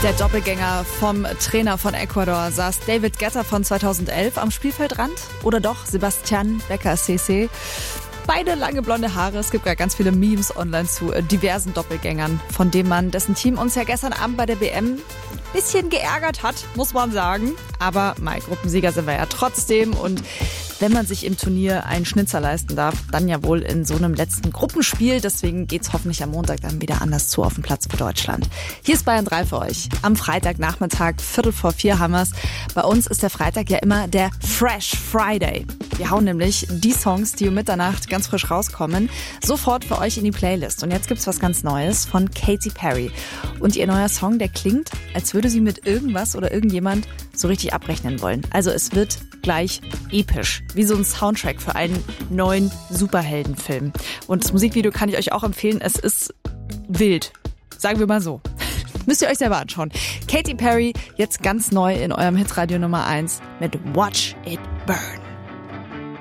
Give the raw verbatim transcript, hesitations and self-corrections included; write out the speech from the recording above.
Der Doppelgänger vom Trainer von Ecuador. Saß David Guetta von zweitausendelf am Spielfeldrand oder doch Sebastian Becker-Cece? Beide lange blonde Haare. Es gibt ja ganz viele Memes online zu diversen Doppelgängern, von dem man, dessen Team uns ja gestern Abend bei der W M ein bisschen geärgert hat, muss man sagen. Aber mein Gruppensieger sind wir ja trotzdem. Und wenn man sich im Turnier einen Schnitzer leisten darf, dann ja wohl in so einem letzten Gruppenspiel. Deswegen geht's hoffentlich am Montag dann wieder anders zu auf dem Platz für Deutschland. Hier ist Bayern drei für euch. Am Freitagnachmittag, Viertel vor vier haben wir's. Bei uns ist der Freitag ja immer der Fresh Friday. Wir hauen nämlich die Songs, die um Mitternacht ganz frisch rauskommen, sofort für euch in die Playlist. Und jetzt gibt's was ganz Neues von Katy Perry. Und ihr neuer Song, der klingt, als würde sie mit irgendwas oder irgendjemand so richtig abrechnen wollen. Also es wird gleich episch, wie so ein Soundtrack für einen neuen Superheldenfilm. Und das Musikvideo kann ich euch auch empfehlen. Es ist wild, sagen wir mal so. Müsst ihr euch selber anschauen. Katy Perry jetzt ganz neu in eurem Hitradio Nummer eins mit Watch It Burn.